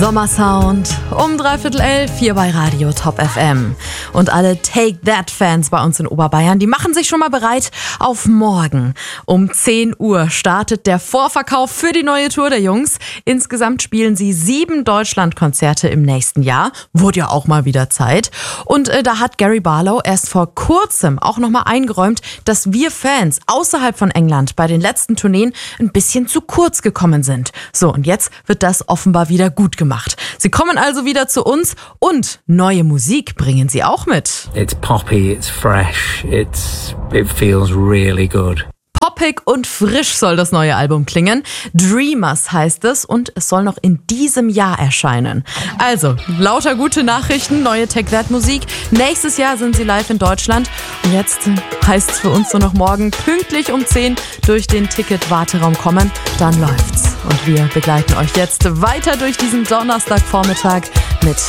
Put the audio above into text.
Sommersound um 11:15 hier bei Radio Top FM. Und alle Take That Fans bei uns in Oberbayern, die machen sich schon mal bereit auf morgen. Um 10 Uhr startet der Vorverkauf für die neue Tour der Jungs. Insgesamt spielen sie 7 Deutschlandkonzerte im nächsten Jahr. Wurde ja auch mal wieder Zeit. Und da hat Gary Barlow erst vor kurzem auch nochmal eingeräumt, dass wir Fans außerhalb von England bei den letzten Tourneen ein bisschen zu kurz gekommen sind. So, und jetzt wird das offenbar wieder gut gemacht. Sie kommen also wieder zu uns und neue Musik bringen sie auch mit. It's poppy, it's fresh, it feels really good. Poppig und frisch soll das neue Album klingen. Dreamers heißt es und es soll noch in diesem Jahr erscheinen. Also, lauter gute Nachrichten, neue Take That Musik. Nächstes Jahr sind sie live in Deutschland. Und jetzt heißt es für uns nur noch morgen pünktlich um 10 durch den Ticket-Warteraum kommen. Dann läuft's. Und wir begleiten euch jetzt weiter durch diesen Donnerstagvormittag mit